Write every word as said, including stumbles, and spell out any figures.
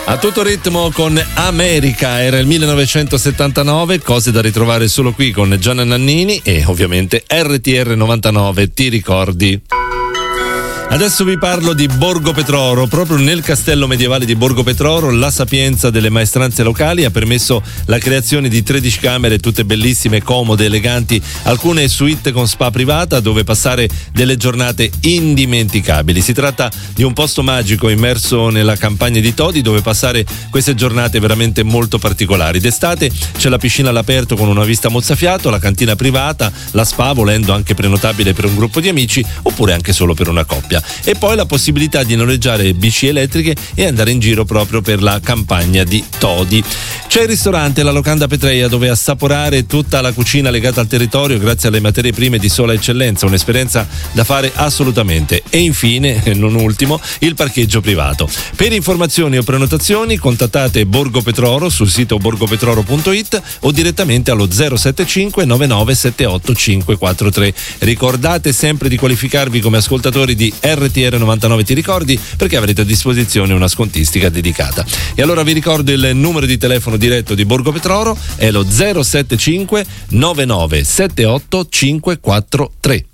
A tutto ritmo con America, era il millenovecentosettantanove, cose da ritrovare solo qui con Gianna Nannini e ovviamente R T R novantanove, ti ricordi? Adesso vi parlo di Borgo Petroro. Proprio nel castello medievale di Borgo Petroro la sapienza delle maestranze locali ha permesso la creazione di tredici camere, tutte bellissime, comode, eleganti, alcune suite con spa privata dove passare delle giornate indimenticabili. Si tratta di un posto magico immerso nella campagna di Todi dove passare queste giornate veramente molto particolari. D'estate c'è la piscina all'aperto con una vista mozzafiato, la cantina privata, la spa volendo anche prenotabile per un gruppo di amici oppure anche solo per una coppia. E poi la possibilità di noleggiare bici elettriche e andare in giro proprio per la campagna di Todi. C'è il ristorante La Locanda Petreia dove assaporare tutta la cucina legata al territorio grazie alle materie prime di sola eccellenza, un'esperienza da fare assolutamente. E infine, non ultimo, il parcheggio privato. Per informazioni o prenotazioni contattate Borgo Petroro sul sito borgopetroro punto it o direttamente allo zero sette cinque nove nove sette otto cinque quattro tre. Ricordate sempre di qualificarvi come ascoltatori di R T R novantanove, ti ricordi, perché avrete a disposizione una scontistica dedicata. E allora vi ricordo il numero di telefono diretto di Borgo Petroro, è lo zero sette cinque nove nove sette otto cinque quattro tre.